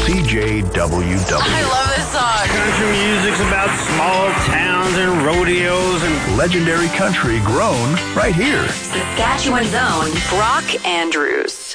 CJWW. I love this song. Country music's about small towns and rodeos and Legendary country grown right here. Saskatchewan's own Brock Andrews.